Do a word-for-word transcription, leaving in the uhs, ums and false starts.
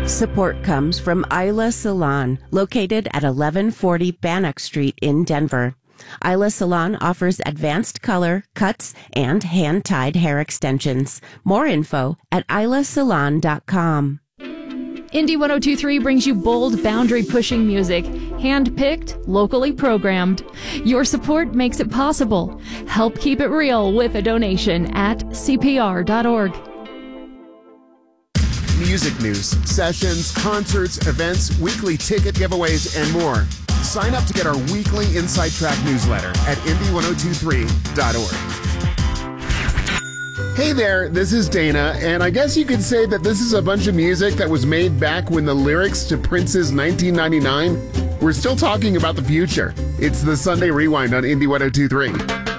Support comes from Isla Salon, located at eleven forty Bannock Street in Denver. Isla Salon offers advanced color, cuts, and hand-tied hair extensions. More info at isla salon dot com. Indie one oh two point three brings you bold, boundary-pushing music, hand-picked, locally programmed. Your support makes it possible. Help keep it real with a donation at c p r dot org. Music news, sessions, concerts, events, weekly ticket giveaways, and more. Sign up to get our weekly Inside Track newsletter at indie one oh two three dot org. Hey there, this is Dana, and I guess you could say that this is a bunch of music that was made back when the lyrics to Prince's nineteen ninety-nine were still talking about the future. It's the Sunday Rewind on Indie one oh two point three.